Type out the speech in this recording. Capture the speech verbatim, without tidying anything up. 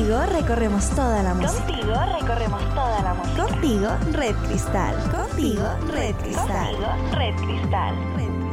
Contigo recorremos toda la música. Contigo recorremos toda la música. Contigo, Red Cristal. Contigo, Red Cristal. Contigo, Red Cristal. Red